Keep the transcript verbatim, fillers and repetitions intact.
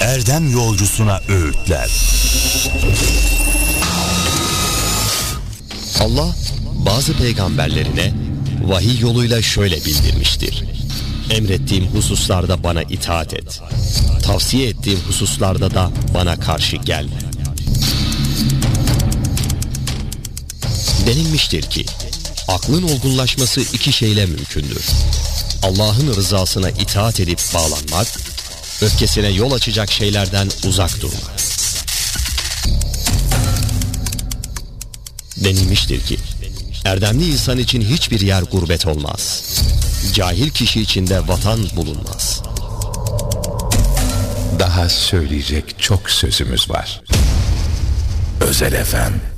erdem yolcusuna öğütler. Allah bazı peygamberlerine vahiy yoluyla şöyle bildirmiştir: emrettiğim hususlarda bana itaat et, tavsiye ettiğim hususlarda da bana karşı gelme. Denilmiştir ki aklın olgunlaşması iki şeyle mümkündür: Allah'ın rızasına itaat edip bağlanmak, öfkesine yol açacak şeylerden uzak durmak. Denilmiştir ki erdemli insan için hiçbir yer gurbet olmaz, cahil kişi için de vatan bulunmaz. Daha söyleyecek çok sözümüz var. Özel F M